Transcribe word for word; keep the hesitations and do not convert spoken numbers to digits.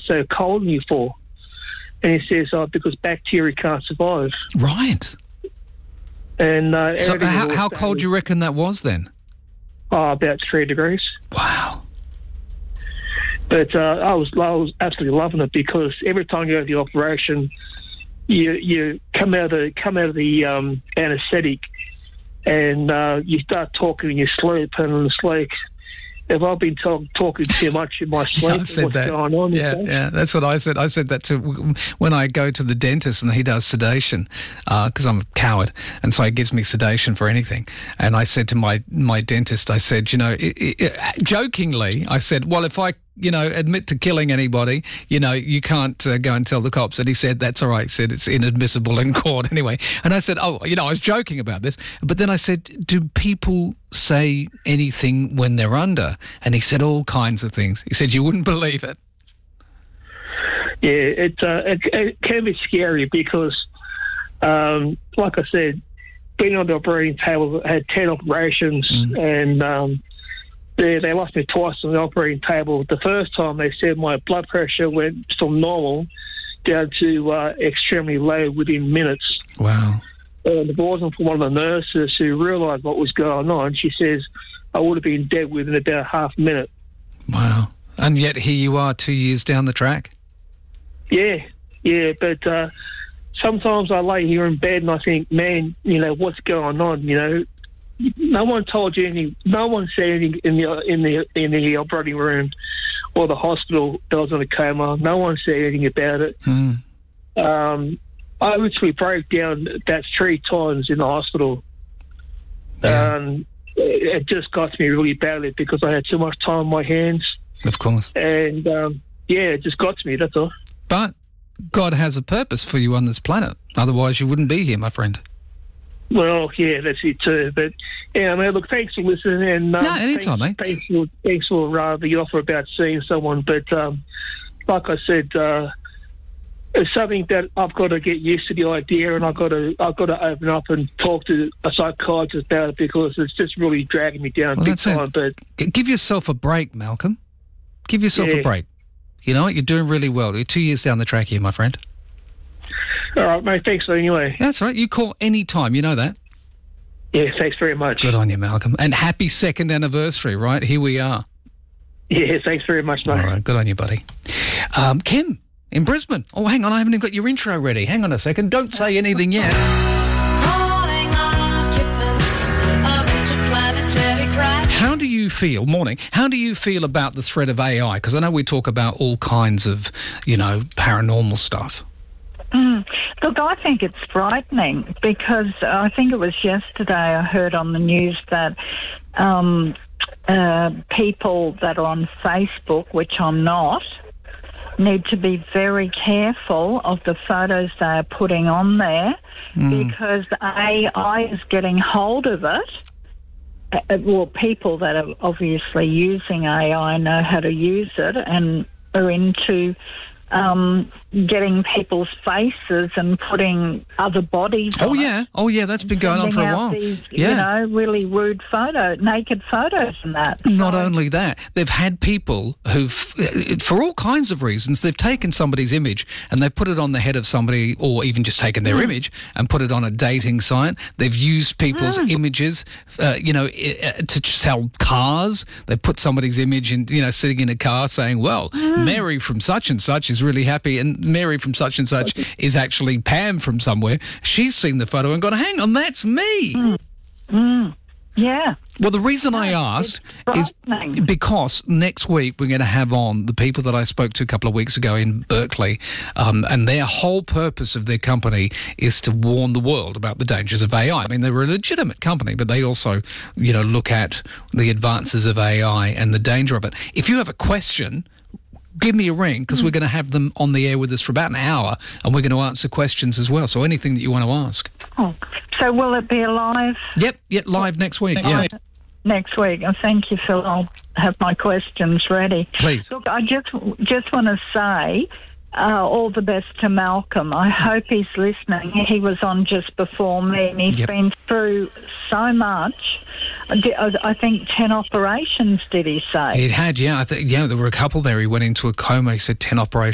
so cold on you for? And he says, oh, because bacteria can't survive. Right. And uh, so how, how cold do you reckon that was then? Oh, about three degrees. Wow. But uh, I was I was absolutely loving it, because every time you go to the operation, you you come out of the, come out of the um, anaesthetic, and uh, you start talking in your sleep, and it's like, if I've been talk, talking too much in my sleep, yeah, I said what's that. going on? Yeah, yeah, that's what I said. I said that to when I go to the dentist and he does sedation, because uh, I'm a coward, and so he gives me sedation for anything. And I said to my my dentist, I said, you know, it, it, jokingly, I said, well, if I you know, admit to killing anybody, you know, you can't uh, go and tell the cops. And he said, that's all right. He said, it's inadmissible in court anyway. And I said, oh, you know, I was joking about this. But then I said, do people say anything when they're under? And he said all kinds of things. He said, you wouldn't believe it. Yeah, it, uh, it, it can be scary because, um, like I said, being on the operating table, I had ten operations mm. and... Um, They, they lost me twice on the operating table. The first time they said my blood pressure went from normal down to uh, extremely low within minutes. Wow. And it wasn't for one of the nurses who realised what was going on. She says, I would have been dead within about half a minute. Wow. And yet here you are two years down the track? Yeah, yeah. But uh, sometimes I lay here in bed and I think, man, you know, what's going on, you know? No one told you anything. No one said anything in the in the in the operating room or the hospital that I was in a coma. No one said anything about it. Mm. Um, I literally broke down about three times in the hospital. Yeah. Um, it, it just got to me really badly because I had too much time on my hands. Of course. And um, yeah, it just got to me. That's all. But God has a purpose for you on this planet. Otherwise, you wouldn't be here, my friend. Well, yeah, that's it too. But yeah, man, look, thanks for listening. And um, no, anytime, thanks, mate. Thanks for thanks for uh, the offer about seeing someone. But um, like I said, uh, it's something that I've got to get used to the idea, and I've got to I've got to open up and talk to a psychiatrist about it because it's just really dragging me down well, big time. But give yourself a break, Malcolm. Give yourself yeah. a break. You know what? You're doing really well. You're two years down the track here, my friend. All right, mate. Thanks anyway. That's right. You call any time. You know that. Yeah, thanks very much. Good on you, Malcolm. And happy second anniversary, right? Here we are. Yeah, thanks very much, mate. All right, good on you, buddy. Um, Kim in Brisbane. Oh, hang on. I haven't even got your intro ready. Hang on a second. Don't say anything yet. How do you feel, morning, how do you feel about the threat of A I? Because I know we talk about all kinds of, you know, paranormal stuff. Mm. Look, I think it's frightening because I think it was yesterday I heard on the news that um, uh, people that are on Facebook, which I'm not, need to be very careful of the photos they are putting on there mm. because A I is getting hold of it. Uh, well, people that are obviously using A I know how to use it and are into um, getting people's faces and putting other bodies oh, on yeah. it. Oh, yeah, that's been going on for a while. These, yeah. You know, really rude photo, naked photos and that. Not so, only that, they've had people who've, for all kinds of reasons, they've taken somebody's image and they've put it on the head of somebody or even just taken their mm. image and put it on a dating site. They've used people's mm. images, uh, you know, to sell cars. They've put somebody's image in, you know, sitting in a car saying, well, mm. Mary from such and such is really happy and Mary from such and such is actually Pam from somewhere. She's seen the photo and gone, hang on, that's me. Mm. Mm. Yeah. Well, the reason I asked is because next week we're going to have on the people that I spoke to a couple of weeks ago in Berkeley, um, and their whole purpose of their company is to warn the world about the dangers of A I. I mean, they're a legitimate company, but they also, you know, look at the advances of A I and the danger of it. If you have a question, give me a ring because mm. we're going to have them on the air with us for about an hour and we're going to answer questions as well. So anything that you want to ask. Oh, so will it be live? Yep, yep, live next week, next yeah. Week. Next week. Oh, thank you, Phil. I'll have my questions ready. Please. Look, I just, just want to say uh, all the best to Malcolm. I hope he's listening. He was on just before me and he's yep. been through so much. I think ten operations, did he say? He had, yeah. I think, yeah, there were a couple there. He went into a coma. He said ten operations.